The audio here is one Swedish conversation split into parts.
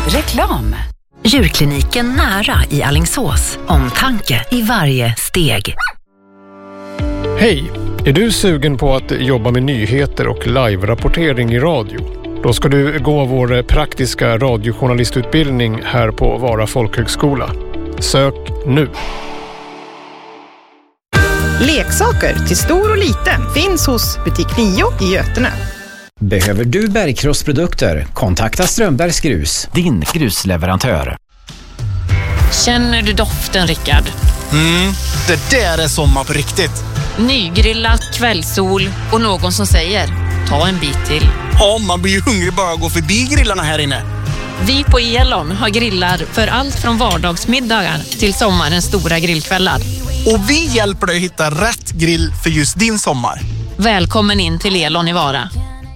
Reklam. Djurkliniken Nära i Alingsås. Omtanke i varje steg. Hej! Är du sugen på att jobba med nyheter och live-rapportering i radio? Då ska du gå vår praktiska radiojournalistutbildning här på Vara folkhögskola. Sök nu! Leksaker till stor och liten finns hos Butik 9 i Götene. Behöver du bergkrossprodukter? Kontakta Strömbergs Grus, din grusleverantör. Känner du doften, Rickard? Det där är sommar på riktigt. Nygrillat, kvällssol och någon som säger, ta en bit till. Ja, man blir ju hungrig bara att gå förbi grillarna här inne. Vi på Elon har grillar för allt från vardagsmiddagar till sommarens stora grillkvällar. Och vi hjälper dig att hitta rätt grill för just din sommar. Välkommen in till Elon i Vara.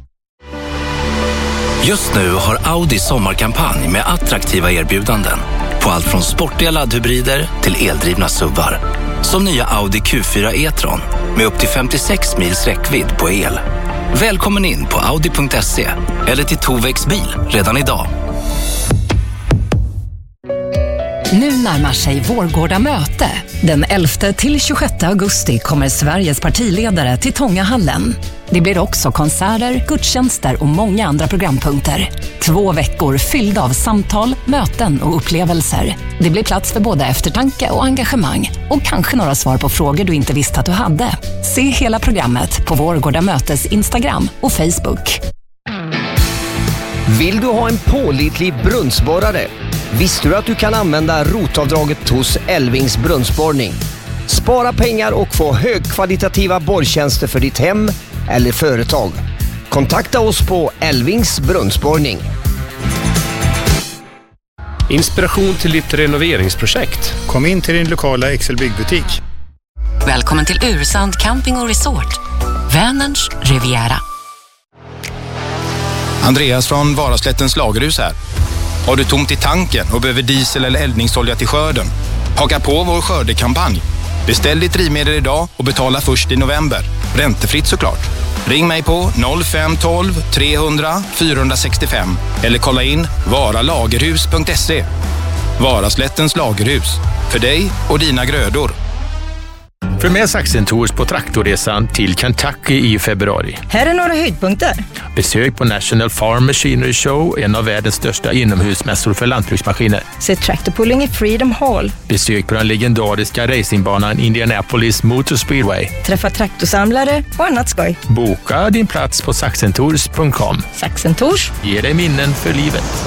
Just nu har Audi sommarkampanj med attraktiva erbjudanden på allt från sportiga laddhybrider till eldrivna SUVar. Som nya Audi Q4 e-tron med upp till 56 mils räckvidd på el. Välkommen in på audi.se eller till Tovex bil redan idag. Nu närmar sig Vårgårda möte. Den 11 till 26 augusti kommer Sveriges partiledare till Tångahallen. Det blir också konserter, gudstjänster och många andra programpunkter. 2 veckor fyllda av samtal, möten och upplevelser. Det blir plats för både eftertanke och engagemang. Och kanske några svar på frågor du inte visste att du hade. Se hela programmet på Vårgårda mötes Instagram och Facebook. Vill du ha en pålitlig brunnsborrare? Visste du att du kan använda rotavdraget hos Elvings brunnsborrning? Spara pengar och få högkvalitativa borrtjänster för ditt hem eller företag. Kontakta oss på Elvings brunnsborrning. Inspiration till ditt renoveringsprojekt. Kom in till din lokala Excel-byggbutik. Välkommen till Ursand Camping och Resort. Vänerns Riviera. Andreas från Varaslättens lagerhus här. Har du tomt i tanken och behöver diesel eller eldningsolja till skörden? Haka på vår skördekampanj. Beställ ditt drivmedel idag och betala först i november. Räntefritt såklart. Ring mig på 0512 300 465 eller kolla in varalagerhus.se. Varaslättens lagerhus. För dig och dina grödor. Följ med Saxen Tours på traktorresan till Kentucky i februari. Här är några höjdpunkter. Besök på National Farm Machinery Show, en av världens största inomhusmässor för lantbruksmaskiner. Se traktorpulling i Freedom Hall. Besök på den legendariska racingbanan Indianapolis Motor Speedway. Träffa traktorsamlare och annat skoj. Boka din plats på saxentours.com. Saxen Tours Ge dig minnen för livet.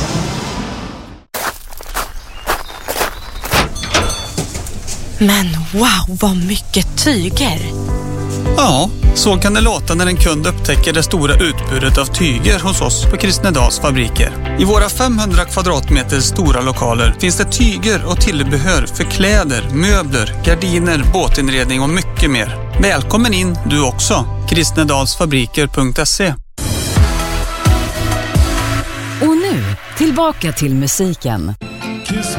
Men wow, vad mycket tyger! Ja, så kan det låta när en kund upptäcker det stora utbudet av tyger hos oss på Kristnedals fabriker. I våra 500 kvadratmeter stora lokaler finns det tyger och tillbehör för kläder, möbler, gardiner, båtinredning och mycket mer. Välkommen in du också! Kristnedalsfabriker.se. Och nu, tillbaka till musiken.